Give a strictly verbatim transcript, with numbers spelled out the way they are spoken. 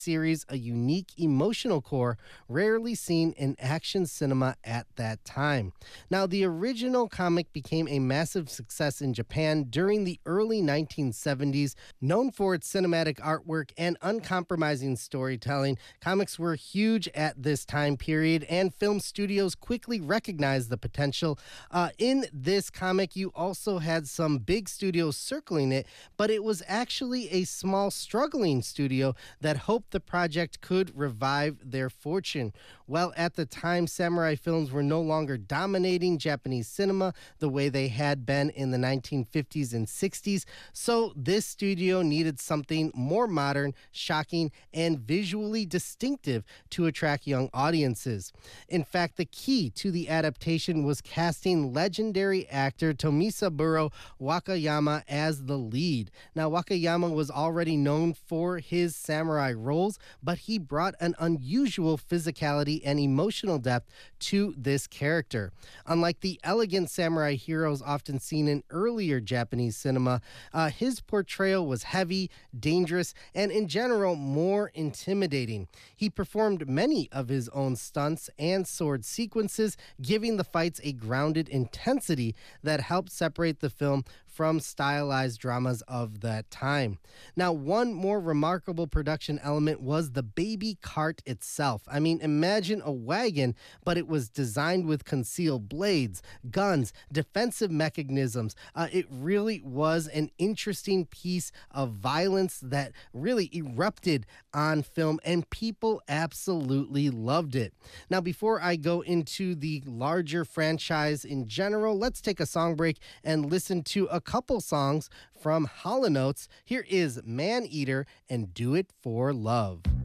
series a unique emotional core rarely seen in action cinema at that time. Now, the original comic became a massive success in Japan during the early nineteen seventies. Known for its cinematic artwork and uncompromising storytelling, comics were huge at this time period, and film studios quickly recognized the potential. Uh, in this comic, you also had some big studios circling it, but it was actually a small, struggling studio that hoped the project could revive their fortune. Well, at the time, samurai films were no longer dominating Japanese cinema the way they had been in the nineteen fifties and sixties, so this studio needed something more modern, shocking, and visually distinctive to attract young audiences. In fact, the key to the adaptation was casting legendary actor Tomisaburo Wakayama as the lead. Now, Wakayama was already known for his samurai roles, but he brought an unusual physicality and emotional depth to this character. Unlike the elegant samurai heroes often seen in earlier Japanese cinema, uh, his portrayal was heavy, dangerous, and in general more intimidating. He performed many of his own stunts and sword sequences, giving the fights a grounded intensity that helped separate the film from stylized dramas of that time. Now, one more remarkable production element was the baby cart itself. I mean, imagine a wagon, but it was designed with concealed blades, guns, defensive mechanisms. Uh, it really was an interesting piece of violence that really erupted on film, and people absolutely loved it. Now, before I go into the larger franchise in general, let's take a song break and listen to a couple songs from Hall and Oates. Here is Man Eater and Do It for Love.